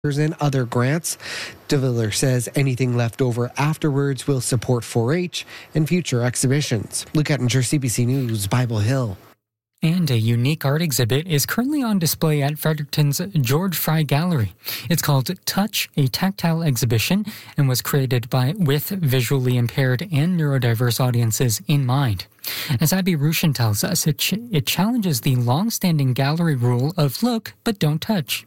and other grants. DeViller says anything left over afterwards will support 4-H and future exhibitions. Luke Ettinger, CBC News, Bible Hill. And a unique art exhibit is currently on display at Fredericton's George Fry Gallery. It's called Touch, a tactile exhibition, and was created with visually impaired and neurodiverse audiences in mind. As Abby Rushin tells us, it challenges the long-standing gallery rule of look but don't touch.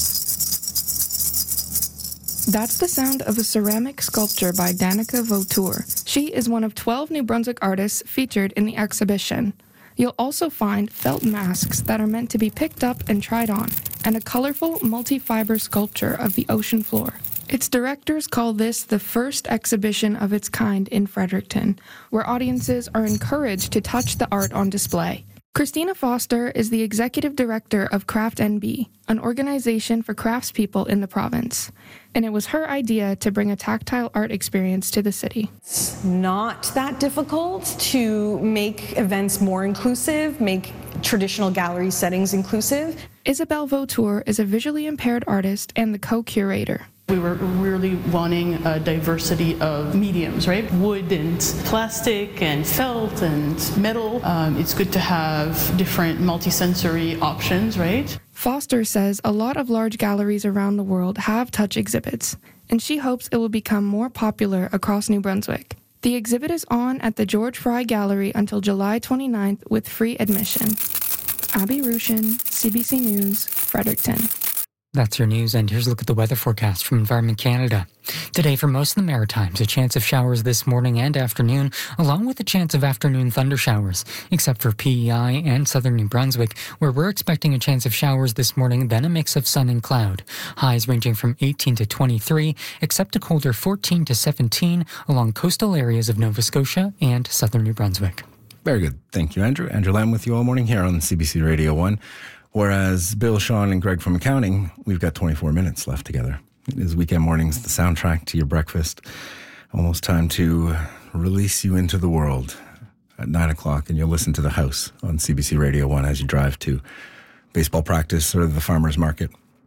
That's the sound of a ceramic sculpture by Danica Vautour. She is one of 12 New Brunswick artists featured in the exhibition. You'll also find felt masks that are meant to be picked up and tried on, and a colorful multi-fiber sculpture of the ocean floor. Its directors call this the first exhibition of its kind in Fredericton, where audiences are encouraged to touch the art on display. Christina Foster is the executive director of Craft NB, an organization for craftspeople in the province. And it was her idea to bring a tactile art experience to the city. It's not that difficult to make events more inclusive, make traditional gallery settings inclusive. Isabelle Vautour is a visually impaired artist and the co-curator. We were really wanting a diversity of mediums, right? Wood and plastic and felt and metal. It's good to have different multisensory options, right? Foster says a lot of large galleries around the world have touch exhibits, and she hopes it will become more popular across New Brunswick. The exhibit is on at the George Fry Gallery until July 29th with free admission. Abby Rushin, CBC News, Fredericton. That's your news, and here's a look at the weather forecast from Environment Canada. Today, for most of the Maritimes, a chance of showers this morning and afternoon, along with a chance of afternoon thunder showers, except for PEI and southern New Brunswick, where we're expecting a chance of showers this morning, then a mix of sun and cloud. Highs ranging from 18 to 23, except a colder 14 to 17 along coastal areas of Nova Scotia and southern New Brunswick. Very good. Thank you, Andrew. Andrew Lamb with you all morning here on CBC Radio 1. Whereas Bill, Sean, and Greg from accounting, we've got 24 minutes left together. It is weekend mornings, the soundtrack to your breakfast. Almost time to release you into the world at 9 o'clock, and you'll listen to The House on CBC Radio 1 as you drive to baseball practice or the farmer's market.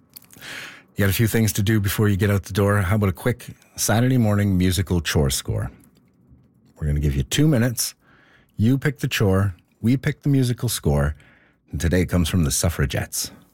You got a few things to do before you get out the door. How about a quick Saturday morning musical chore score? We're going to give you 2 minutes. You pick the chore, we pick the musical score, and today it comes from the Suffragettes.